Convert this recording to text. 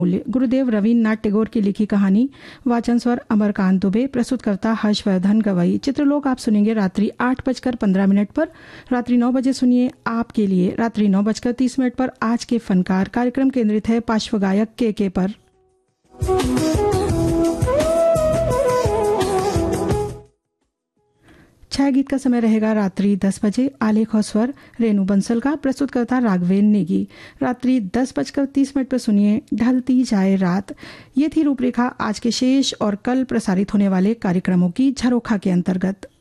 गुरुदेव रवीन्द्रनाथ टैगोर की लिखी कहानी। वाचन स्वर अमरकांत दुबे। प्रस्तुतकर्ता हर्षवर्धन गवई। चित्रलोक आप सुनेंगे रात्रि 8:15 पर। रात्रि 9 बजे सुनिए आपके लिए। रात्रि 9:30 पर आज के फनकार कार्यक्रम केंद्रित है पार्श्व गायक के पर। छाया गीत का समय रहेगा रात्रि 10 बजे। आलेख और स्वर रेणु बंसल का। प्रस्तुतकर्ता राघवेन नेगी। रात्रि 10:30 पर सुनिए ढलती जाए रात। ये थी रूपरेखा आज के शेष और कल प्रसारित होने वाले कार्यक्रमों की झरोखा के अंतर्गत।